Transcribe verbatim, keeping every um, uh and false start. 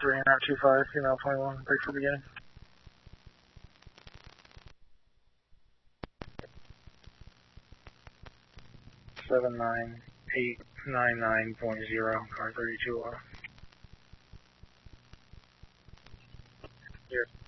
three and out two five, female twenty-one, break for beginning. seven nine eight nine nine point zero, car thirty-two off. Here.